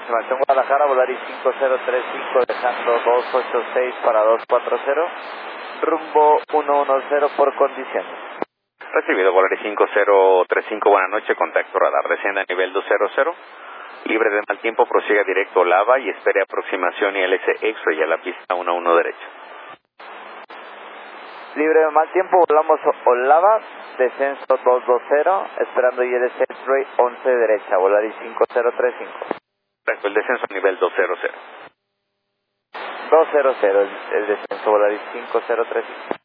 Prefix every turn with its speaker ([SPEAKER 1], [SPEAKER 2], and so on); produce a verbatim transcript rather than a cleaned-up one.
[SPEAKER 1] aproximación Guadalajara, Volaris cinco cero tres cinco, dejando dos ocho seis para dos cuatro cero, rumbo uno uno cero por condiciones.
[SPEAKER 2] Recibido, Volaris cinco cero tres cinco, buenas noches, contacto radar, descienda a nivel dos cero cero, libre de mal tiempo, prosiga directo Lava y espere aproximación I L S X-Ray a la pista uno uno derecha.
[SPEAKER 1] Libre de mal tiempo, volamos Olava, descenso dos dos cero, esperando I L S X-Ray once derecha, Volaris cinco cero tres cinco.
[SPEAKER 2] Correcto, el descenso a nivel dos cero cero.
[SPEAKER 1] dos cero cero, el, el descenso Volaris cinco cero tres cinco.